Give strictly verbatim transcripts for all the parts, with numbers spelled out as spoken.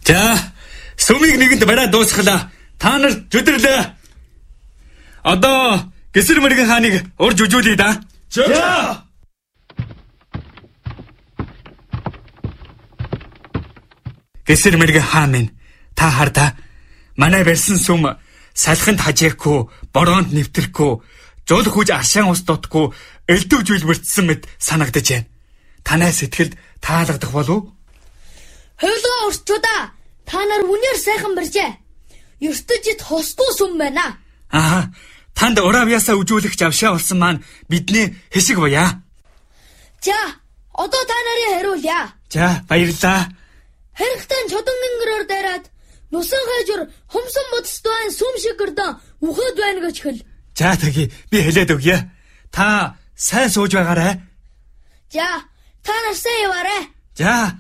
За, сүмийг нэгэнд бариад дуусглаа. Та нар зүдэрлээ. Одоо Гэсэр мэргэн хааныг урж үжүүлээ да. За. Гэсэр мэргэн хаан минь та хардаа манай барьсан сүм салхинд хажихгүй, бороонд нэвтрэхгүй, жул хүж ашаан ус дотгүй, элдв зүйл мөрдсөн мэт санагдаж байна. Танай сэтгэлд таалагдах болов? Хойлгоо урчуудаа, та нар үнээр сайхан барьжээ. Ертөжид хосгүй сүм байна. Аа, танд ураавьяасаа үжүүлэх авшаа болсон маань бидний хэсэг буяа. За, одоо та нарын хариулъя. За, баярлалаа. Хэрэгтэн чодон нингэрээр дайраад нусан хайжур хумсан бодсдван сүм шиг гэрдэн үхээд байна гэж хэл. За таги би хэлээд өгье. Та сайн сууж байгаарай. За, та нар сайн яваарай. За.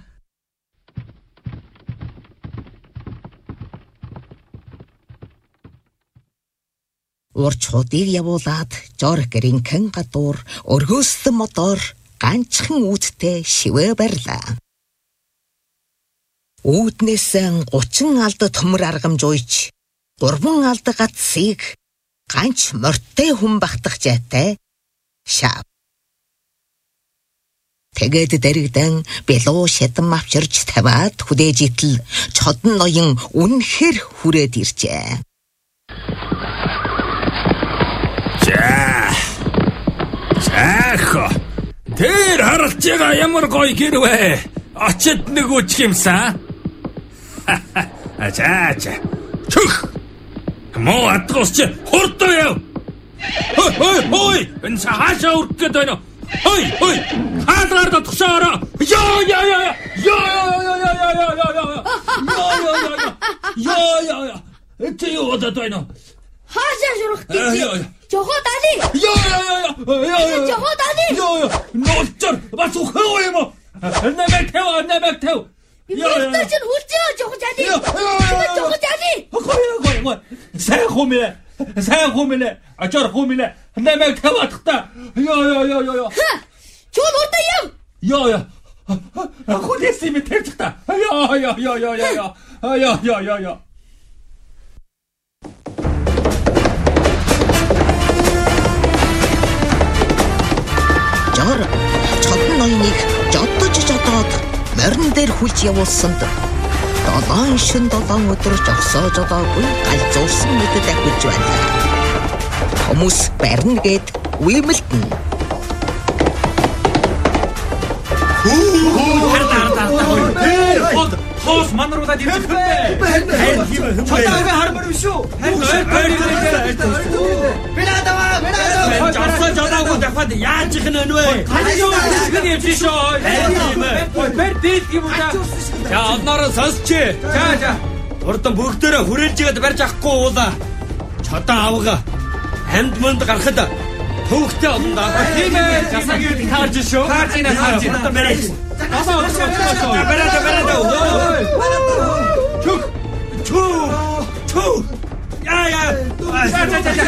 Урчуудыг явуулаад жор гэринхэн гадуур өргөөссөн мотор ганцхан үүдтэй шивээ барьлаа. Үүднээс гучин алд төмөр аргамж уйж, гурван алд гацсыг ганц морьтой хүн багтах жаатай шав. Тэгээд дэрэгдэн белуу шатан авчирч таваад хүдээж итл чодон ноён үнэхэр хүрээд иржээ. За. Заах. Тэр харалж байгаа ямар гоё гэр вэ? Очид нэг үч юмсан. За за. Чүх. Мо атгосч хурдан яв. Хой хой хой. Энэ хаашаа үрэх гээд байна. Хой хой. Хаалгаар дотгошоороо. Яа яа яа. Яа яа яа яа яа яа яа. Яа яа яа. Яа яа яа. Эцээ юу удаад байна? Хаашаа шурах гэж. Жохоо дали. Яа яа яа. Яа яа. Жохоо дали. Яа яа. Ноцор. Бас ухаа юм. Нэмэг тэв, нэмэг тэв. Яа чин хүлцээ жохоо дали. Жохоо дали. Хой хой хой. Сайн хумээ. Сайн хумээ. Ачаар хумээ. Нэмэг тэв атахта. Яа яа яа яа. Чул урдаа яв. Яа яа. Хүлээсээ мэт тавьчих та. Яа яа яа яа яа. Яа яа яа яа. Жор чодон ноёныг жодож жодоод морин дээр хүлж явуулсанд долоон шин долоон өдөр жогсоо жодоогүй галзуурсан мэдэд ахиж байна. Хүмүүс барин гээд үемэлтэн. Хоос манруудад ирэх вэ? Чодоогийн хармар биш үү? Бинадава, бинадава. Жорсоо жодоогүй дахад яаж их нэ вэ? Хажуу шиг юм биш үү? Бэр дээд юм уу? За одноороо сонсчээ. За за. Урдан бүгдээрээ хүрээлж игээд барьж авахгүй уулаа. Чодоо авга. Хамд мөнд гарахад төвхтэй олон даа. Тийм ээ. Засагийг таарж шүү. Таарж ийна таарж ийна. Одоо барай. Асаа асаа асаа. Бараа бараа. Чүк. Чүк. Чүк. Яа яа. За за за за.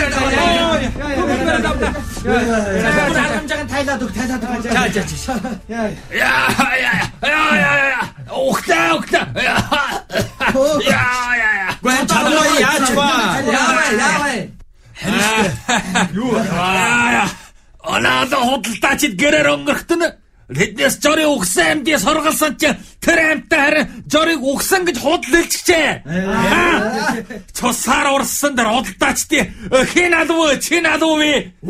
Амжаан тайлаад өг тайлаад өг. За за за. Яа яа яа яа. Ухтаа ухтаа. Яа яа яа. Гүн чамаа яач ба. Яа яа. Юу аа. Оноо худалдаачид гэрээр өнгөрөхтөн тэднээс жорыг угсан амьдыг сургалсан чи тэр амьтаа харин жорыг угсан гэж худалдчихжээ. Цусаар урсан дээр худалдаачдын хин алуу чин алуу вэ?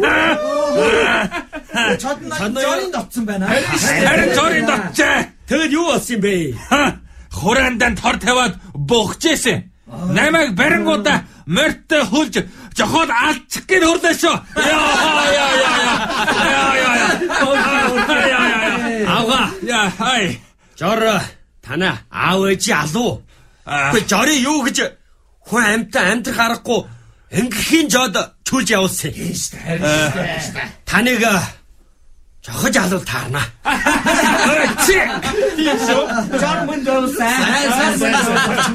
Чодон жорын дотсон байна. Харин жорын дотчээ. Тэгэд юу болсон юм бэ? Хураандан тор тавиад бухжээсэн. Намайг барингуудаа морьтой хөлж жохоод алчих гээд хурлаа шүү. Яа яа яа яа яа яа. Ава яа хай. Жор тана аав ээжи алуу. Гэхдээ жорын юу гэж хүн амьтаа амьдрах аргагүй ингэхийн жод чүүлж явуулсан. Таныг жохож алуул таарна. Чи. Тийм шүү. Жор мөн дэвсэн.